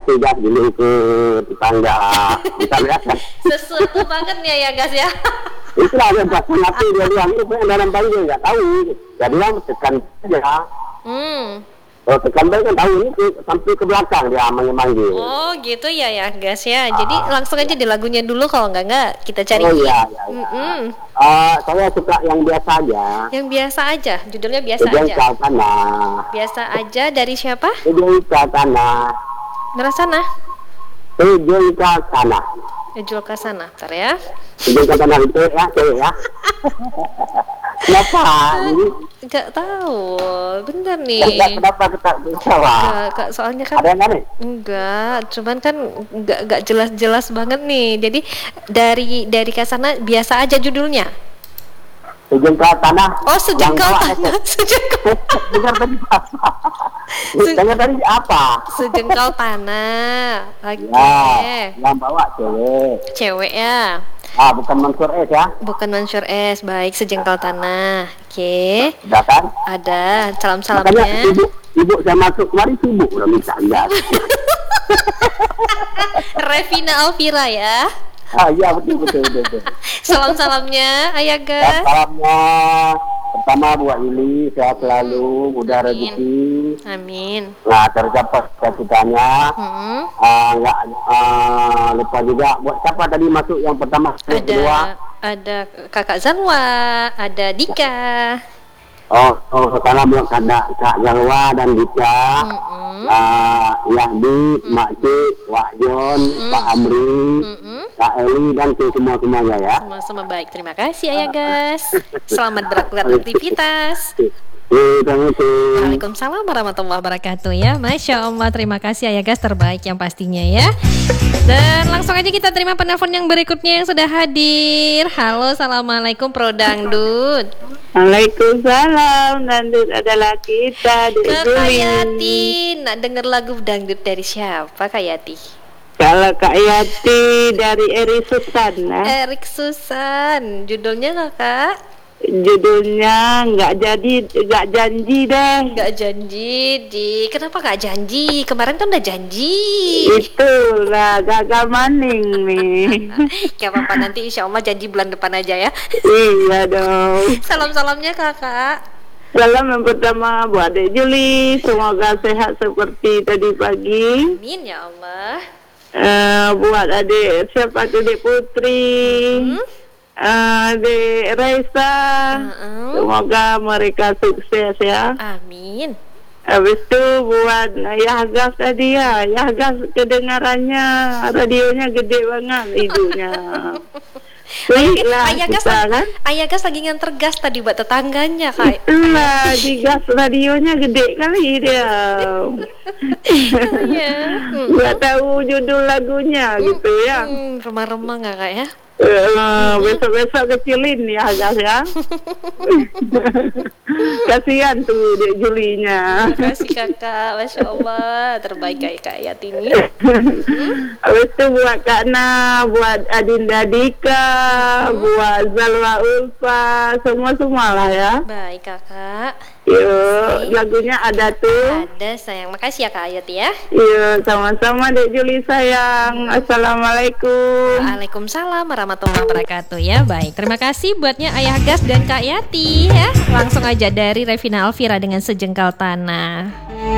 kasih gas dulu ke tetangga. Bisa lihat kan? Sesuatu banget nih ya gas ya. Itulah ada pasang api dia bilang itu dalam bayi dia nggak tahu. Jadi bilang tekan aja. Kalau tekan bayi kan tahu ini sampai ke belakang dia manggil. Oh gitu ya gas ya. Jadi langsung aja di lagunya dulu, kalau enggak kita cari. Oh iya. Saya suka yang biasa aja. Yang biasa aja, judulnya biasa aja. Sejengkal tanah. Biasa aja dari siapa? Sejengkal tanah. Nerasana. Sejengkal tanah. Ejul Kasana, ntar ya. Sejengkal tanah itu ya, cewek ya. Kenapa? Nggak tahu, bentar nih. Kenapa kita bicara? Kak, soalnya kan. Ada yang aneh? Enggak, cuman kan nggak jelas banget nih. Jadi dari Kasana biasa aja judulnya. Sejengkal tanah. Oh, sejengkal tanah. Dengar tadi apa? Tanya tadi apa? Sejengkal tanah. Oke. Ya, yang bawa cewek. Cewek ya. Bukan Mansur S ya? Bukan Mansur S. Baik, sejengkal tanah. Oke. Ada kan? Ada. Makanya Salam-salamnya. ibu saya masuk kemarin sibuk udah minta jas. Revina Alvira ya. Iya betul. Salam-salamnya Ayah Gas. Salamnya pertama buat Lili, sehat selalu, mudah rezeki. Amin. Nah, tercapai cita-citanya. Nggak lupa juga buat siapa tadi masuk yang pertama, yang kedua. Ada Kakak Zanwa, ada Dika. Salam buat Kak Jalwa dan Dika. Yahdi, Mak Cik, Wak Jon, Pak Amri, Kak Eli dan semua-semuanya ya. Sama-sama baik, terima kasih Ayah Gas. Selamat beraktivitas. Waalaikumsalam warahmatullahi wabarakatuh ya. Masya Allah, terima kasih Ayah Gas, terbaik yang pastinya ya. Dan langsung aja kita terima penelpon yang berikutnya yang sudah hadir. Halo, assalamualaikum Pro Dangdut. Waalaikumsalam, dangdut adalah kita. Kak Yati, nak denger lagu dangdut dari siapa Kak Yati? Kalau Kak Yati dari Erik Susan. Erik Susan, judulnya kakak? Judulnya nggak janji deh. Nggak janji, kenapa nggak janji? Kemarin kan udah janji. Itulah gagal maning nih. Gak apa-apa, nanti insya Allah janji bulan depan aja ya. Iya dong. Salam-salamnya kakak. Salam yang pertama buat Dek Juli, semoga sehat seperti tadi pagi. Amin ya Allah. Buat adik siapa tuh, Dek Putri. Di Raisa, semoga mereka sukses ya. Amin. Habis itu buat Yahgas tadi ya, Yahgas kedengarannya radionya gede banget hidupnya. Ayah Gas lagi nganter gas tadi buat tetangganya Kak. Itulah di gas radionya gede kali dia. Nggak tahu judul lagunya gitu ya. Remah-remah nggak Kak ya? Besok-besok kecilin ya Gas ya. Kasihan tuh Dek Julinya. Terima kasih kakak, Masya Allah, terbaik Kak Yati ini. Habis itu buat Kak Na, buat Adinda Dika, buat Zalwa Ulfa, semua lah ya. Baik kakak. Yuk, lagunya ada tuh. Ada sayang, makasih ya Kak Ayati ya. Yuk, sama-sama Dek Juli sayang. Assalamualaikum. Waalaikumsalam warahmatullahi wabarakatuh ya. Baik, terima kasih buatnya Ayah Gas dan Kak Yati ya. Langsung aja dari Revina Alvira dengan Sejengkal Tanah.